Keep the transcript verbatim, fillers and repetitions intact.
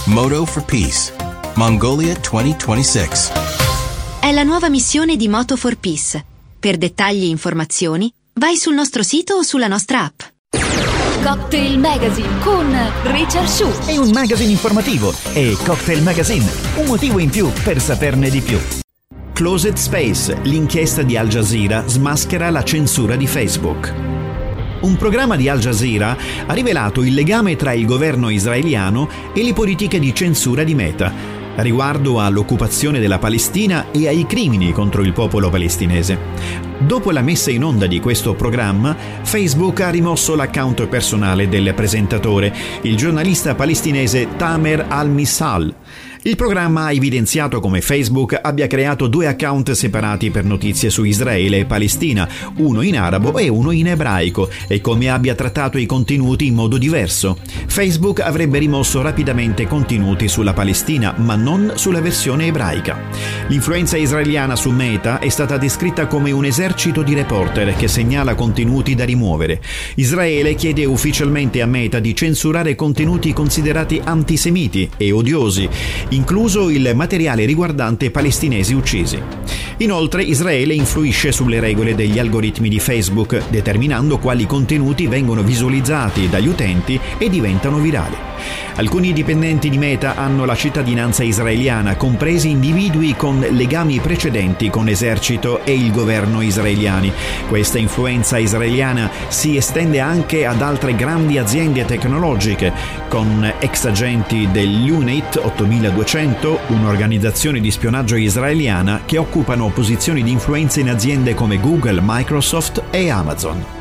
Moto for Peace, Mongolia duemilaventisei. È la nuova missione di Moto for Peace. Per dettagli e informazioni, vai sul nostro sito o sulla nostra app. Cocktail Magazine con Richard Shu. È un magazine informativo e Cocktail Magazine, un motivo in più per saperne di più. Closed Space, l'inchiesta di Al Jazeera smaschera la censura di Facebook. Un programma di Al Jazeera ha rivelato il legame tra il governo israeliano e le politiche di censura di Meta, riguardo all'occupazione della Palestina e ai crimini contro il popolo palestinese. Dopo la messa in onda di questo programma, Facebook ha rimosso l'account personale del presentatore, il giornalista palestinese Tamer Al-Missal. Il programma ha evidenziato come Facebook abbia creato due account separati per notizie su Israele e Palestina, uno in arabo e uno in ebraico, e come abbia trattato i contenuti in modo diverso. Facebook avrebbe rimosso rapidamente contenuti sulla Palestina, ma non sulla versione ebraica. L'influenza israeliana su Meta è stata descritta come un esercito di reporter che segnala contenuti da rimuovere. Israele chiede ufficialmente a Meta di censurare contenuti considerati antisemiti e odiosi, incluso il materiale riguardante palestinesi uccisi. Inoltre, Israele influisce sulle regole degli algoritmi di Facebook, determinando quali contenuti vengono visualizzati dagli utenti e diventano virali. Alcuni dipendenti di Meta hanno la cittadinanza israeliana, compresi individui con legami precedenti con l'esercito e il governo israeliani. Questa influenza israeliana si estende anche ad altre grandi aziende tecnologiche, con ex agenti dell'Unit ottomiladuecento, un'organizzazione di spionaggio israeliana che occupano posizioni di influenza in aziende come Google, Microsoft e Amazon.